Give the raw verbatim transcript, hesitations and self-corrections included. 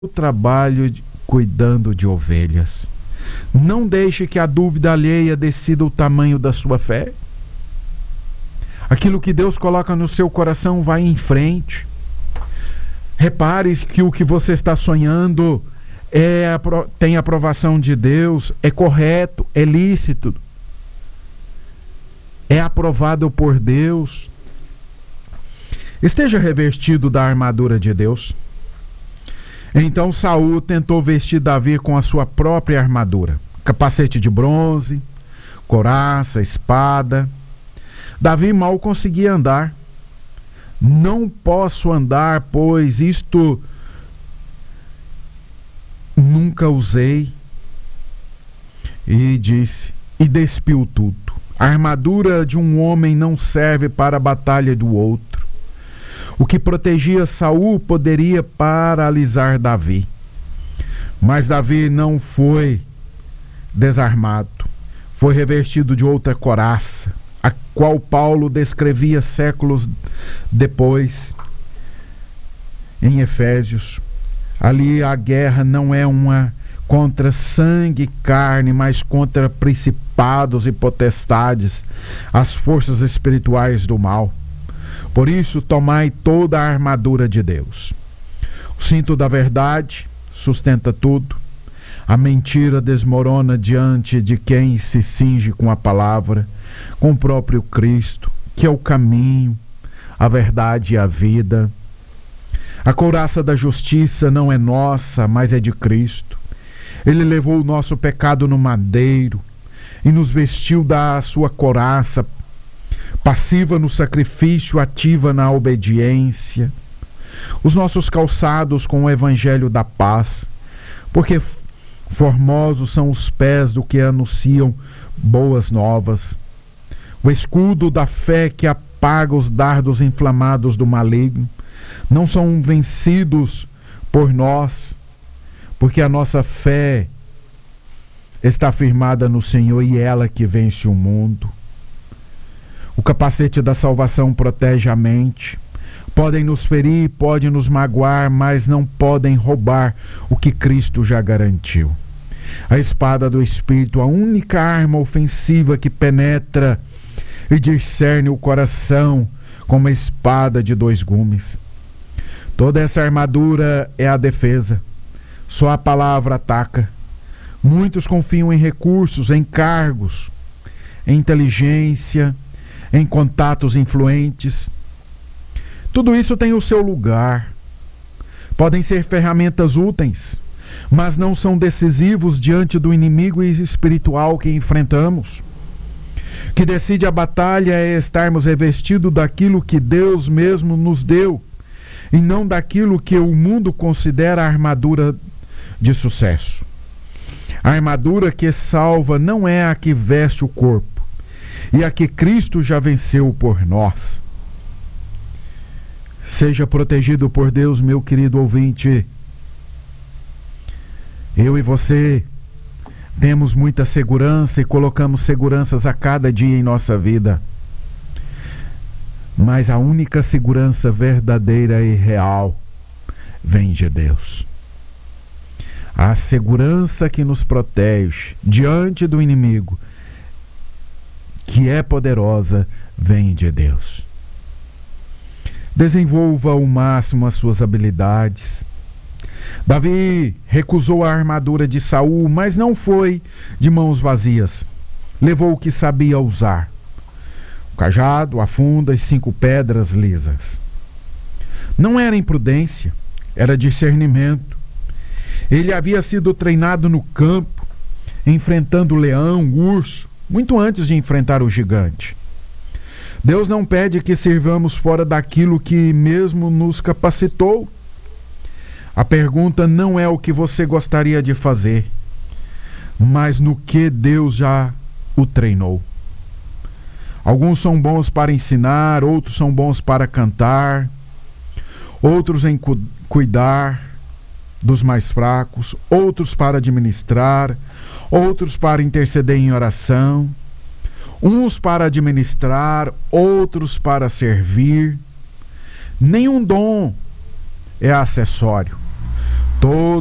o trabalho de- cuidando de ovelhas. Não deixe que a dúvida alheia decida o tamanho da sua fé. Aquilo que Deus coloca no seu coração, vai em frente. Repare que o que você está sonhando é, apro- tem aprovação de Deus, é correto, é lícito, é aprovado por Deus. Esteja revestido da armadura de Deus. Então Saul tentou vestir Davi com a sua própria armadura, capacete de bronze, couraça, espada. Davi mal conseguia andar. Não posso andar, pois isto nunca usei. E disse, e despiu tudo. A armadura de um homem não serve para a batalha do outro. O que protegia Saul poderia paralisar Davi. Mas Davi não foi desarmado. Foi revestido de outra couraça, a qual Paulo descrevia séculos depois em Efésios. Ali a guerra não é uma contra sangue e carne, mas contra principados e potestades, as forças espirituais do mal. Por isso, tomai toda a armadura de Deus. O cinto da verdade sustenta tudo. A mentira desmorona diante de quem se cinge com a palavra, com o próprio Cristo, que é o caminho, a verdade e a vida. A couraça da justiça não é nossa, mas é de Cristo. Ele levou o nosso pecado no madeiro e nos vestiu da sua couraça, passiva no sacrifício, ativa na obediência. Os nossos calçados com o evangelho da paz, porque formosos são os pés do que anunciam boas novas. O escudo da fé que apaga os dardos inflamados do maligno. Não são vencidos por nós, porque a nossa fé está firmada no Senhor e ela que vence o mundo. O capacete da salvação protege a mente. Podem nos ferir, podem nos magoar, mas não podem roubar o que Cristo já garantiu. A espada do Espírito, a única arma ofensiva que penetra e discerne o coração como uma espada de dois gumes. Toda essa armadura é a defesa. Só a palavra ataca. Muitos confiam em recursos, em cargos, em inteligência, em contatos influentes. Tudo isso tem o seu lugar. Podem ser ferramentas úteis, mas não são decisivos diante do inimigo espiritual que enfrentamos. O que decide a batalha é estarmos revestidos daquilo que Deus mesmo nos deu, e não daquilo que o mundo considera a armadura de sucesso. A armadura que salva não é a que veste o corpo, e a que Cristo já venceu por nós. Seja protegido por Deus, meu querido ouvinte. Eu e você temos muita segurança e colocamos seguranças a cada dia em nossa vida. Mas a única segurança verdadeira e real vem de Deus. A segurança que nos protege diante do inimigo, que é poderosa, vem de Deus. Desenvolva ao máximo as suas habilidades. Davi recusou a armadura de Saul, mas não foi de mãos vazias. Levou o que sabia usar: o cajado, a funda e cinco pedras lisas. Não era imprudência, era discernimento. Ele havia sido treinado no campo, enfrentando o leão, o urso, muito antes de enfrentar o gigante. Deus não pede que sirvamos fora daquilo que mesmo nos capacitou. A pergunta não é o que você gostaria de fazer, mas no que Deus já o treinou. Alguns são bons para ensinar, outros são bons para cantar, outros em cu- cuidar dos mais fracos, outros para administrar, outros para interceder em oração, uns para administrar, outros para servir. Nenhum dom é acessório. Todo